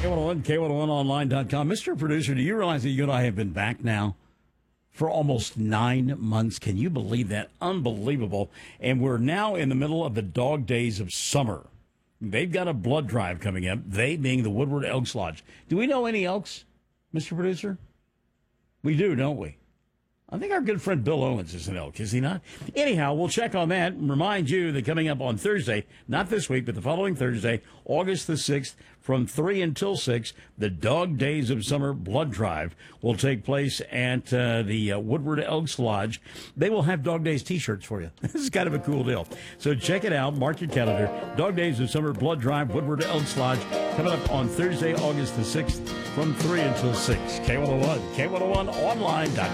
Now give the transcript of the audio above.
K101, K101online.com. Mr. Producer, do you realize that you and I have been back now for almost 9 months? Can you believe that? Unbelievable. And we're now in the middle of the dog days of summer. They've got a blood drive coming up, they being the Woodward Elks Lodge. Do we know any Elks, Mr. Producer? We do, don't we? I think our good friend Bill Owens is an elk, is he not? Anyhow, we'll check on that and remind you that coming up on Thursday, not this week, but the following Thursday, August the 6th, from 3 until 6, the Dog Days of Summer Blood Drive will take place at the Woodward Elks Lodge. They will have Dog Days T-shirts for you. This is kind of a cool deal. So check it out. Mark your calendar. Dog Days of Summer Blood Drive, Woodward Elks Lodge, coming up on Thursday, August the 6th, from 3 until 6. K101, K101online.com.